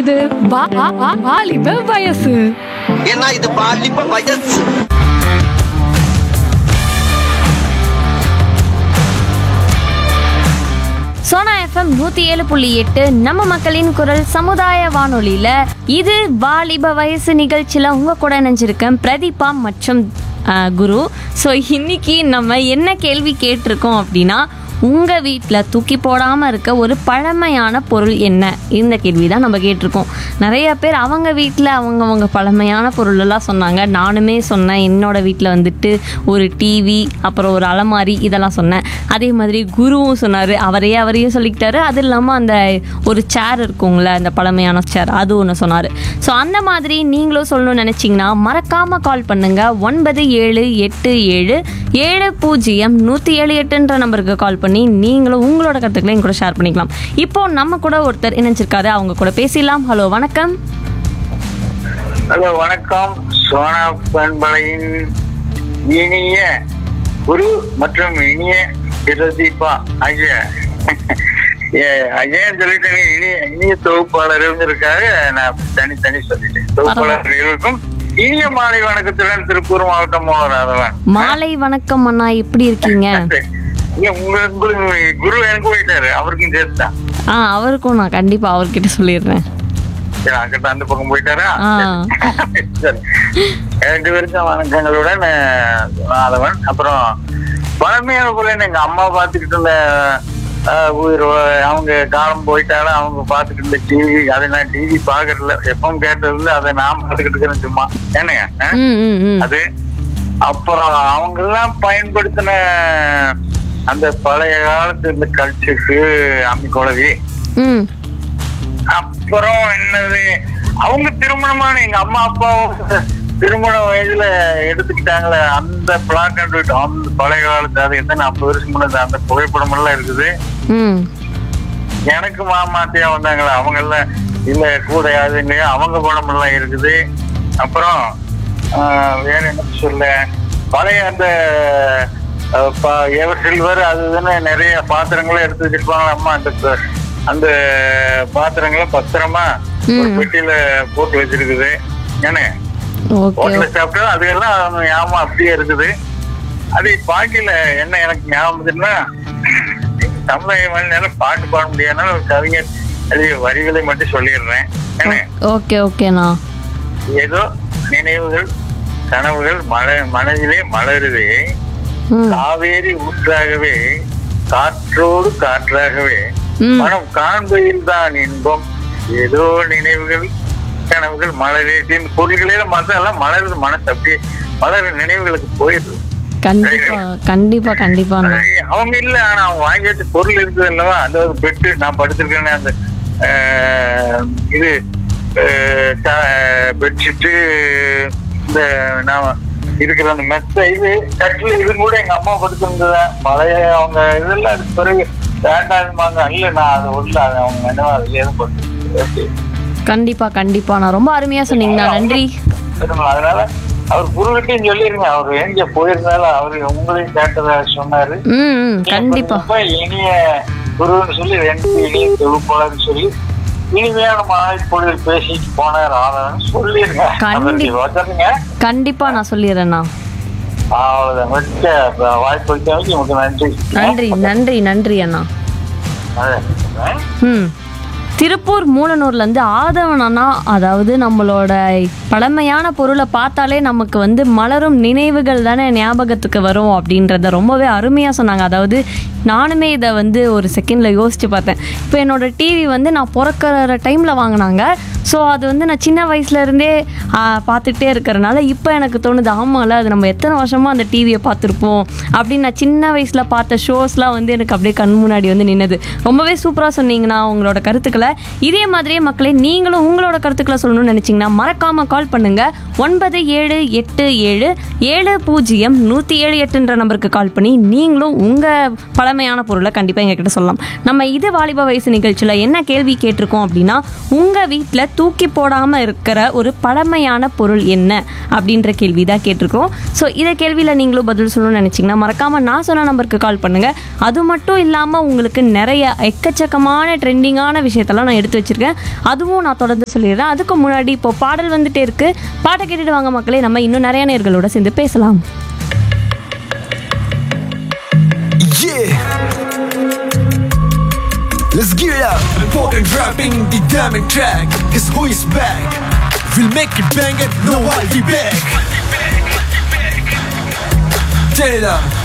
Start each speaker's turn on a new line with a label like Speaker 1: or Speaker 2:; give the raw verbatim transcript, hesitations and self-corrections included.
Speaker 1: இது வா- வா- வா- வாலிப வயசு.
Speaker 2: ஏன்னா இது பாலிப்ப வயசு.
Speaker 3: சோனா எஃப்எம் நூற்றி ஏழு புள்ளி எட்டு நம்ம மக்களின் குரல் சமுதாய வானொலியில் இது வாலிப வயசு நிகழ்ச்சியில் உங்கள் கூட இணைஞ்சிருக்கேன் பிரதீபா மற்றும் ஆஹ், குரு. ஸோ இன்னைக்கு நம்ம என்ன கேள்வி கேட்டிருக்கோம் அப்படின்னா, உங்கள் வீட்டில் தூக்கி போடாமல் இருக்க ஒரு பழமையான பொருள் என்ன? இந்த கேள்வி தான் நம்ம கேட்டிருக்கோம். நிறைய பேர் அவங்க வீட்டில் அவங்கவங்க பழமையான பொருளெல்லாம் சொன்னாங்க. நானுமே சொன்னேன், என்னோட வீட்டில் வந்துட்டு ஒரு டிவி, அப்புறம் ஒரு அலமாரி, இதெல்லாம் சொன்னேன். அதே மாதிரி குருவும் சொன்னார், அவரையே அவரையும் சொல்லிக்கிட்டாரு. அது இல்லாமல் அந்த ஒரு சேர் இருக்குங்கள, அந்த பழமையான சேர், அது ஒன்று சொன்னார். ஸோ அந்த மாதிரி நீங்களும் சொல்லணும்னு நினச்சிங்கன்னா மறக்காமல் கால் பண்ணுங்கள். ஒன்பது ஏழு எட்டு ஏழு ஏழு பூஜ்ஜியம் நூற்றி ஏழு எட்டுன்ற நம்பருக்கு கால் பண்ணி நீங்களும் உங்களோட கருத்துக்களை என் கூட ஷேர் பண்ணிக்கலாம். இப்போ நம்ம கூட ஒருத்தர் இணைஞ்சிருக்காரு, அவங்க கூட பேசிடலாம். ஹலோ, வணக்கம்.
Speaker 4: ஹலோ, வணக்கம். சோனா பண்பலையின் இனிய குரு மற்றும் இனிய பிரதீபா ஐய ஐயன் சொல்லிட்டேன். இனிய இனிய தொகுப்பாளர் இருக்காக நான் தனித்தனி சொல்லிட்டேன். தொகுப்பாளர் இருக்கும் இனிய மாலை வணக்கத்துடன் திருப்பூர் மாவட்டம் மோகராதவன்.
Speaker 3: மாலை வணக்கம் அண்ணா, எப்படி இருக்கீங்க?
Speaker 4: உங்களுக்கு குரு எனக்கு போயிட்டாரு, அவருக்கும் சேர்த்துதான்.
Speaker 3: ஆ, அவருக்கும் நான் கண்டிப்பா அவர்கிட்ட சொல்லிடுறேன்.
Speaker 4: சரி, அங்கிட்ட அந்த பக்கம் போயிட்டாரா?
Speaker 3: ஆ.
Speaker 4: சரி, ரெண்டு பேருக்கும் வணக்கங்களுடன் ஆதவன். அப்புறம் பழமையான பொருள் எங்க அம்மா பாத்துக்கிட்டு இருந்த ஆஹ், உயிர் அவங்க காலம் போயிட்டாலும் அவங்க பாத்துக்கிட்டு இருந்த டிவி, அதை நான் டிவி பாக்குறதுல எப்பவும் கேட்டதுல அதை நான் பாத்துக்கிட்டு இருக்கிறேன் சும்மா. என்னங்க
Speaker 3: ம், ம், ம்.
Speaker 4: அது அப்புறம் அவங்க எல்லாம் பயன்படுத்தின அந்த பழைய காலத்து இந்த கல்ச்சருக்கு அம்மி குழவி.
Speaker 3: ம்.
Speaker 4: அப்புறம் என்னது, அவங்க திருமணமான எங்க அம்மா அப்பாவும் திருமண வயதுல எடுத்துக்கிட்டாங்களே அந்த பிளாக் அண்ட் ஒயிட், அந்த பழைய காலத்து, அது எத்தனை ஐம்பது வருஷம் முன்னாடி அந்த புகைப்படம் எல்லாம் இருக்குது.
Speaker 3: ம்.
Speaker 4: எனக்கு மாமாத்தியா வந்தாங்களே அவங்க எல்லாம் இல்ல கூட யாரும் இல்லையா, அவங்க படம் எல்லாம் இருக்குது. அப்புறம் ஆஹ், வேற என்ன சொல்ல, பழைய அந்த எவர் சில்வர் அது இதுன்னு நிறைய பாத்திரங்களும் எடுத்து வச்சிருப்பாங்களா அம்மா. அந்த அந்த பாத்திரங்களை பத்திரமா ஒரு பெட்டியில போட்டு வச்சிருக்குது. ஏன்னா
Speaker 3: ஓகே.
Speaker 4: ஹோட்டல்ல சாப்பிட்டா அது எல்லாம் ஞாபகம் அப்படியே இருக்குது. அது பாக்கில என்ன எனக்கு ஞாபகம்னா, தமிழக மொழினால பாட்டு பாட முடியாதுனால ஒரு கவிஞர் அது வரிகளை மட்டும் சொல்லிடுறேன். என்ன
Speaker 3: ஓகே ஓகேண்ணா.
Speaker 4: ஏதோ நினைவுகள் கனவுகள் மல மனதிலே மலருதே,
Speaker 3: ம்.
Speaker 4: காவேரி ஊற்றாகவே காற்றோடு காற்றாகவே
Speaker 3: ம்.
Speaker 4: மனம் காண்பையில் தான் இன்பம், ஏதோ நினைவுகள் கனவுகள் மலரே பொருள்களே மதெல்லாம் மலருது. மனசு அப்படியே மலர் நினைவுகளுக்கு போயிடுது.
Speaker 3: கண்டிப்பா கண்டிப்பா கண்டிப்பாண்ணா.
Speaker 4: அவங்க இல்ல, ஆனா அவங்க வாங்கி வச்ச பொருள் இருக்குது அல்லவா. அந்த ஒரு பெட்டு நான் படுத்திருக்கேன்னு அந்த ஆஹ், இது பெட்ஷீட்டு, இந்த நான் இருக்கிற அந்த மெத்த, இது கட்டில், இது கூட எங்க அம்மா படுத்திருந்தது. பழைய அவங்க இதெல்லாம் அதுக்கு பிறகு வேண்டாமாங்க. இல்ல நான் அதை உள்ள அவங்க என்ன அதுல எதுவும் படுத்து.
Speaker 3: கண்டிப்பா கண்டிப்பா நான் ரொம்ப அருமையா சொன்னீங்கண்ணா, நன்றி.
Speaker 4: அதனால அவர் குருகிட்டையும் சொல்லிருங்க, அவர் எங்க போயிருந்தாலும் அவரு உங்களையும் கேட்டதா சொன்னாரு.
Speaker 3: ம், ம், கண்டிப்பா.
Speaker 4: ரொம்ப இனிய குருன்னு சொல்லி ரெண்டு இனிய தொகுப்பாளர்னு சொல்லி இனிமையான மாலை பொழுது பேசிட்டு போனார் ஆதரன் சொல்லிருங்க.
Speaker 3: கண்டிப்பா கண்டிப்பா நான் சொல்லிடுறேண்ணா.
Speaker 4: அவ்வளவுதான். மிக்க வாய்ப்பு உங்களுக்கு நன்றி.
Speaker 3: நன்றி நன்றி நன்றி அண்ணா. ம். திருப்பூர் மூலனூர்லேருந்து ஆதவன் அண்ணா, அதாவது நம்மளோட பழமையான பொருளை பார்த்தாலே நமக்கு வந்து மலரும் நினைவுகள் தானே ஞாபகத்துக்கு வரும் அப்படின்றத ரொம்பவே அருமையாக சொன்னாங்க. அதாவது நானுமே இதை வந்து ஒரு செகண்டில் யோசித்து பார்த்தேன். இப்போ என்னோடய டிவி வந்து நான் பிறக்கிற டைமில் வாங்கினாங்க. ஸோ அது வந்து நான் சின்ன வயசுலேருந்தே பார்த்துக்கிட்டே இருக்கிறனால இப்போ எனக்கு தோணுது, ஆமாம்ல அது நம்ம எத்தனை வருஷமாக அந்த டிவியை பார்த்துருப்போம் அப்படின்னு. நான் சின்ன வயசில் பார்த்த ஷோஸ்லாம் வந்து எனக்கு அப்படியே கண் முன்னாடி வந்து நின்னது. ரொம்பவே சூப்பராக சொன்னீங்கண்ணா உங்களோட கருத்துக்களை. இதே மாதிரியே மக்களே நீங்களும் உங்களோட கருத்துக்களை சொல்லணும்னு நினச்சிங்கன்னா மறக்காமல் கால் பண்ணுங்கள். ஒன்பது ஏழு எட்டு ஏழு ஏழு பூஜ்ஜியம் நூற்றி ஏழு எட்டுன்ற நம்பருக்கு கால் பண்ணி நீங்களும் உங்கள் பழமையான பொருளை கண்டிப்பாக எங்ககிட்ட சொல்லலாம். நம்ம இது வாலிப வயசு நிகழ்ச்சியில் என்ன கேள்வி கேட்டிருக்கோம் அப்படின்னா, உங்கள் வீட்டில் தூக்கி போடாமல் இருக்கிற ஒரு பழமையான பொருள் என்ன அப்படின்ற கேள்வி தான் கேட்டிருக்கோம். ஸோ இதை கேள்வியில் நீங்களும் பதில் சொல்லணும்னு நினச்சிங்கன்னா மறக்காமல் நான் சொன்ன நம்பருக்கு கால் பண்ணுங்கள். அது மட்டும் இல்லாமல் உங்களுக்கு நிறைய எக்கச்சக்கமான ட்ரெண்டிங்கான விஷயத்தெல்லாம் நான் எடுத்து வச்சுருக்கேன். அதுவும் நான் தொடர்ந்து சொல்லிடுறேன். அதுக்கு முன்னாடி இப்போ பாடல் வந்துட்டே இருக்குது. பாட்டை கேட்டுட்டு வாங்க மக்களே, நம்ம இன்னும் நிறைய நேர்களோட சேர்ந்து பேசலாம்.
Speaker 5: Yeah, let's get it up. Important dropping the diamond track. Cause who is back? We'll make it bang it, no I'll be back. Turn it up.